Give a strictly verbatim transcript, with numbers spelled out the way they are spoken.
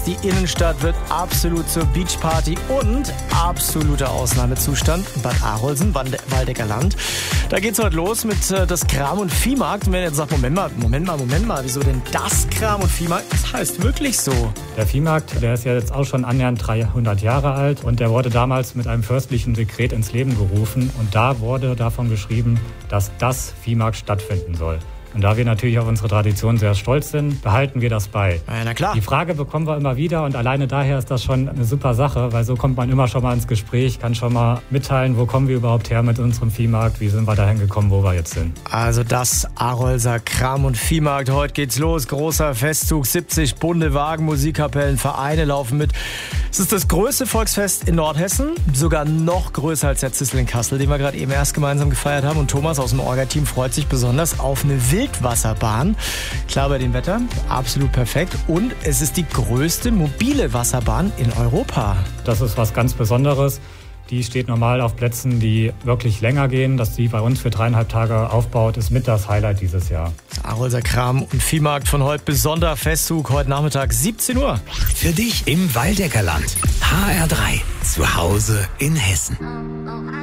Die Innenstadt wird absolut zur Beachparty und absoluter Ausnahmezustand. Bad Arolsen, Waldecker Land. Da geht's heute los mit äh, das Kram- und Viehmarkt. Und wenn ihr jetzt sagt, Moment mal, Moment mal, Moment mal, wieso denn das Kram- und Viehmarkt? Das heißt wirklich so. Der Viehmarkt, der ist ja jetzt auch schon annähernd dreihundert Jahre alt und der wurde damals mit einem fürstlichen Dekret ins Leben gerufen. Und da wurde davon geschrieben, dass das Viehmarkt stattfinden soll. Und da wir natürlich auf unsere Tradition sehr stolz sind, behalten wir das bei. Ja, na klar. Die Frage bekommen wir immer wieder und alleine daher ist das schon eine super Sache, weil so kommt man immer schon mal ins Gespräch, kann schon mal mitteilen, wo kommen wir überhaupt her mit unserem Viehmarkt, wie sind wir dahin gekommen, wo wir jetzt sind. Also das Arolser Kram- und Viehmarkt, heute geht's los, großer Festzug, siebzig bunte Wagen, Musikkapellen, Vereine laufen mit. Es ist das größte Volksfest in Nordhessen, sogar noch größer als der Zissel in Kassel, den wir gerade eben erst gemeinsam gefeiert haben. Und Thomas aus dem Orga-Team freut sich besonders auf eine Wildwasserbahn. Klar bei dem Wetter, absolut perfekt. Und es ist die größte mobile Wasserbahn in Europa. Das ist was ganz Besonderes. Die steht normal auf Plätzen, die wirklich länger gehen. Dass die bei uns für dreieinhalb Tage aufbaut, ist mit das Highlight dieses Jahr. Arolser Kram- und Viehmarkt von heute, besonderer Festzug, heute Nachmittag siebzehn Uhr. Für dich im Waldecker Land. H R drei, zu Hause in Hessen.